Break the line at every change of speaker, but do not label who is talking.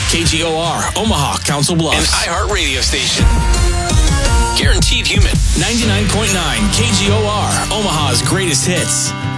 KGOR, Omaha, Council Bluffs.
An iHeart radio station. Guaranteed human.
99.9 KGOR, Omaha's greatest hits.